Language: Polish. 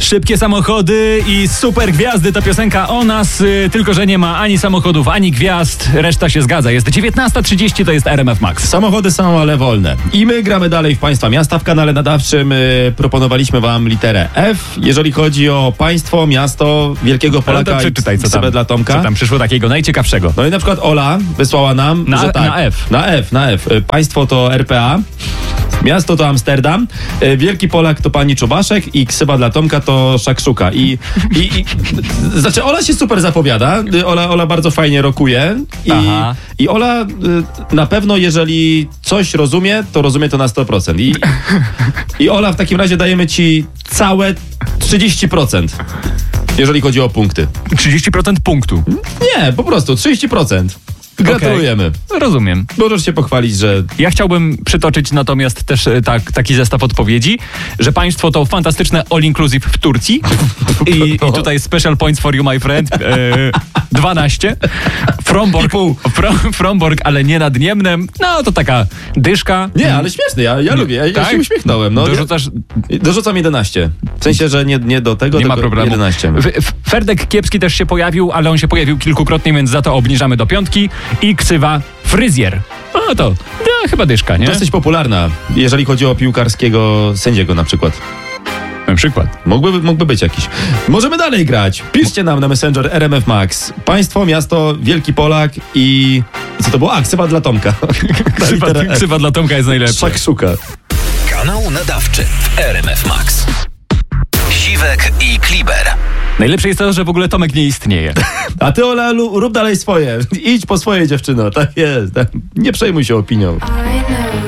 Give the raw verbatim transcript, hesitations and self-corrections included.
Szybkie samochody i super gwiazdy to piosenka o nas, y, tylko że nie ma ani samochodów, ani gwiazd. Reszta się zgadza. Jest dziewiętnasta trzydzieści, to jest R M F Max. Samochody są, ale wolne. I my gramy dalej w Państwa Miasta. W kanale nadawczym y, proponowaliśmy Wam literę F. Jeżeli chodzi o państwo, miasto, wielkiego Polaka, No to przeczytaj, co tam, dla Tomka. co tam przyszło takiego najciekawszego. No i na przykład Ola wysłała nam, Na- że tak, na F. Na F, na F. Y, Państwo to R P A. Miasto to Amsterdam, y, Wielki Polak to pani Czubaszek i ksywa dla Tomka to Szakszuka. I, i, i znaczy Ola się super zapowiada, y, Ola, Ola bardzo fajnie rokuje i, Aha. i Ola y, na pewno jeżeli coś rozumie, to rozumie to na sto procent. I, I Ola, w takim razie dajemy ci całe trzydzieści procent, jeżeli chodzi o punkty. trzydzieści procent punktu. Nie, po prostu trzydzieści procent. Gratulujemy. Okay. Rozumiem. Możesz się pochwalić, że Ja chciałbym przytoczyć natomiast też e, tak, taki zestaw odpowiedzi, że państwo to fantastyczne all inclusive w Turcji i, i tutaj special points for you, my friend. E, dwanaście. Fromborg, Fro, Fromborg, ale nie nad Niemnem. No to taka dyszka. Nie, ale śmieszny, ja, ja lubię, ja, ja Tak? się uśmiechnąłem. No, Dorzucasz... ja, dorzucam jedenaście. W sensie, że nie, nie do tego, Nie ma tylko problemu. jedenaście. W- w- Ferdek Kiepski też się pojawił, ale on się pojawił kilkukrotnie, więc za to obniżamy do piątki. I ksywa fryzjer. No to no, chyba dyszka, nie? Dosyć popularna, jeżeli chodzi o piłkarskiego sędziego na przykład. Na przykład. Mógłby, mógłby być jakiś. Możemy dalej grać. Piszcie nam na Messenger R M F Max. Państwo, miasto, Wielki Polak i... i co to było? A, ksywa dla Tomka. Ksywa, ksywa dla Tomka jest najlepsza. Szakszuka. Kanał nadawczy w R M F Max. Siwek i Kliber. Najlepsze jest to, że w ogóle Tomek nie istnieje. A ty, Ola, lu- rób dalej swoje. Idź po swoje, dziewczyno. Tak jest. Nie przejmuj się opinią. I know